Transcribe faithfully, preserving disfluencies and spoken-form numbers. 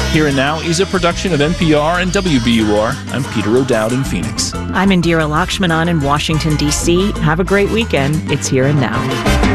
Here and Now is a production of N P R and W B U R. I'm Peter O'Dowd in Phoenix. I'm Indira Lakshmanan in Washington, D C. Have a great weekend. It's Here and Now.